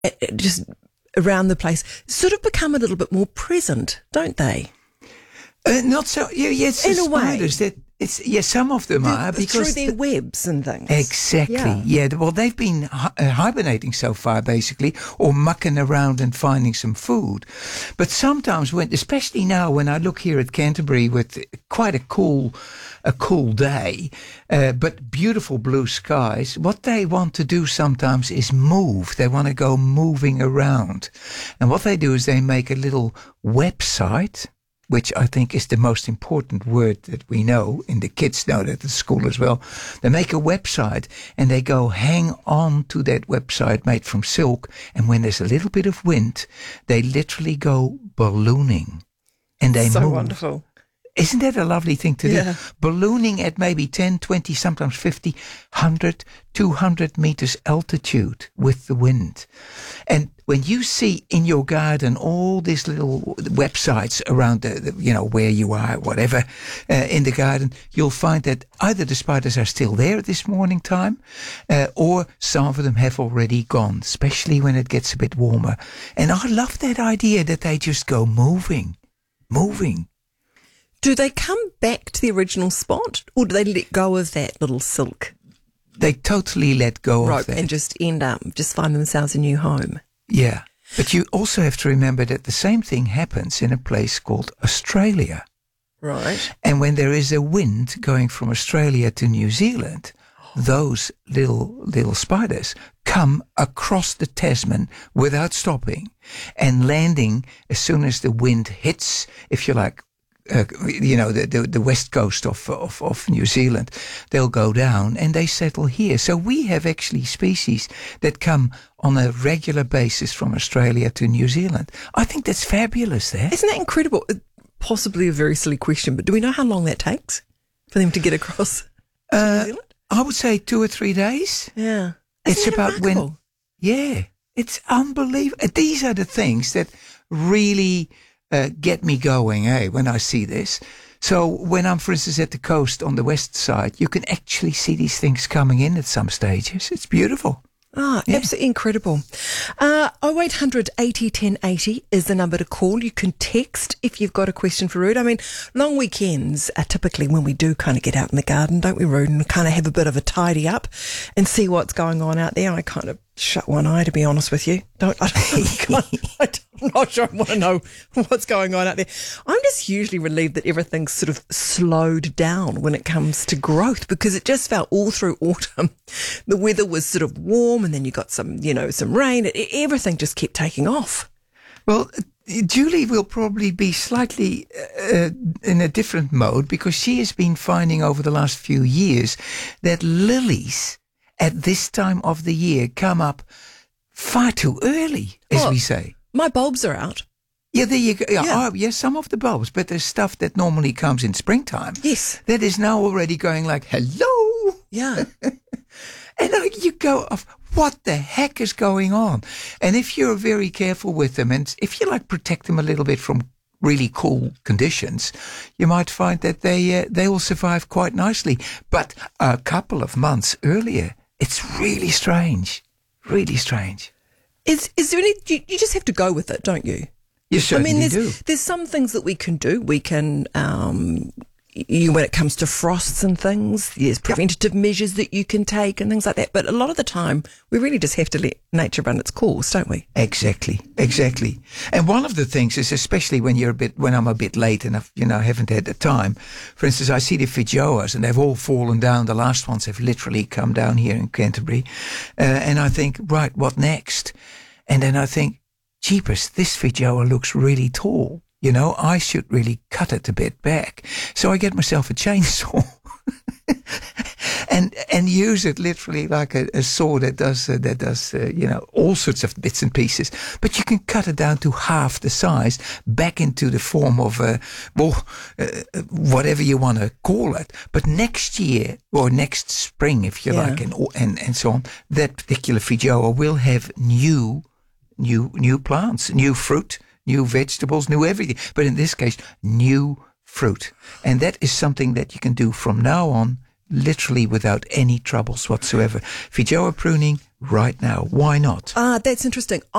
just around the place sort of become a little bit more present, don't they? Not so. Yeah, yes, in the a spiders way. That it's some of them are because through their webs and things. Exactly. Yeah. Well, they've been hibernating so far, basically, or mucking around and finding some food. But sometimes, especially now, when I look here at Canterbury with quite a cool day, but beautiful blue skies, what they want to do sometimes is move. They want to go moving around, and what they do is they make a little website, which I think is the most important word that we know, and the kids know that at school as well. They make a website and they go hang on to that website made from silk. And when there's a little bit of wind, they literally go ballooning and they so move. Wonderful. Isn't that a lovely thing to do? Ballooning at maybe 10, 20, sometimes 50, 100, 200 meters altitude with the wind. And when you see in your garden all these little websites around where you are, whatever, in the garden, you'll find that either the spiders are still there at this morning time, or some of them have already gone, especially when it gets a bit warmer. And I love that idea that they just go moving. Do they come back to the original spot, or do they let go of that little silk They totally let go rope of that. and just find themselves a new home? Yeah. But you also have to remember that the same thing happens in a place called Australia. Right. And when there is a wind going from Australia to New Zealand, those little spiders come across the Tasman without stopping and landing as soon as the wind hits, if you like, the west coast of New Zealand. They'll go down and they settle here. So we have actually species that come on a regular basis from Australia to New Zealand. I think that's fabulous there. Isn't that incredible? Possibly a very silly question, but do we know how long that takes for them to get across to New Zealand? I would say 2 or 3 days. Yeah. It's Isn't that about remarkable? It's unbelievable. These are the things that really get me going, when I see this. So when I'm, for instance, at the coast on the west side, you can actually see these things coming in at some stages. It's beautiful. Ah, absolutely incredible. 0800 80 10 80 is the number to call. You can text if you've got a question for Ruud. I mean, long weekends are typically when we do kind of get out in the garden, don't we, Ruud, and kind of have a bit of a tidy up and see what's going on out there. I kind of shut one eye, to be honest with you. I'm not sure I want to know what's going on out there. I'm just hugely relieved that everything's sort of slowed down when it comes to growth, because it just felt all through autumn. The weather was sort of warm, and then you got some rain. Everything just kept taking off. Well, Julie will probably be slightly in a different mode, because she has been finding over the last few years that lilies at this time of the year come up far too early, as we say. My bulbs are out. Yeah, there you go. Yeah. Yes, some of the bulbs, but there's stuff that normally comes in springtime. Yes. That is now already going like, hello. Yeah. And you go, what the heck is going on? And if you're very careful with them, and if you protect them a little bit from really cool conditions, you might find that they will survive quite nicely. But a couple of months earlier, it's really strange. Really strange. Is there any? You just have to go with it, don't you? You certainly do. There's some things that we can do. We can, when it comes to frosts and things, there's preventative measures that you can take and things like that. But a lot of the time, we really just have to let nature run its course, don't we? Exactly. And one of the things is, especially when I'm a bit late and I haven't had the time. For instance, I see the feijoas and they've all fallen down. The last ones have literally come down here in Canterbury, and I think, right, what next? And then I think, jeepers, this feijoa looks really tall. I should really cut it a bit back. So I get myself a chainsaw and use it literally like a saw that does all sorts of bits and pieces. But you can cut it down to half the size, back into the form of whatever you want to call it. But next year or next spring, if you like, and so on, that particular feijoa will have new plants, new fruit, new vegetables, new everything. But in this case, new fruit. And that is something that you can do from now on literally without any troubles whatsoever. Feijoa pruning right now. Why not? That's interesting.